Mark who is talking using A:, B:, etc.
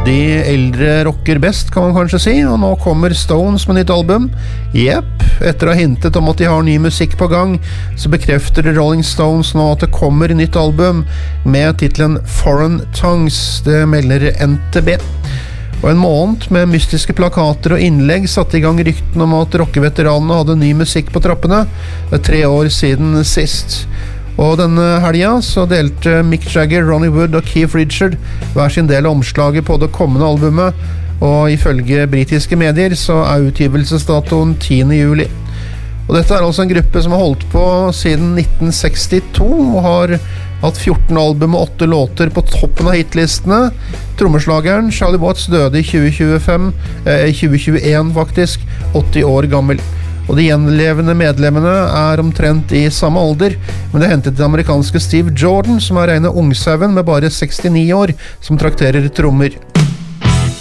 A: de eldre rocker best, kan man kanskje si, og nå kommer Stones med nytt album. Jepp, etter å ha hintet om at de har ny musikk på gang, så bekrefter Rolling Stones nå at det kommer nytt album med titlen Foreign Tongues. Det melder NTB. Og en måned med mystiske plakater og innlegg satte i gang rykten om at rockeveteranene hadde ny musikk på trappene. Det 3 år siden sist. Og denne helgen så delte Mick Jagger, Ronnie Wood og Keith Richard hver sin del av omslaget på det kommende albumet, og ifølge britiske medier så utgivelsesdatoen 10. juli. Og dette altså en gruppe som har holdt på siden 1962 og har hatt 14 album og 8 låter på toppen av hitlistene. Trommeslageren Charlie Watts døde i 2021 faktisk, 80 år gammel. Og de gjenlevende medlemmene omtrent i samme alder, men det hentet det amerikanske Steve Jordan, som regnet ungsauen med bare 69 år, som trakterer trommer.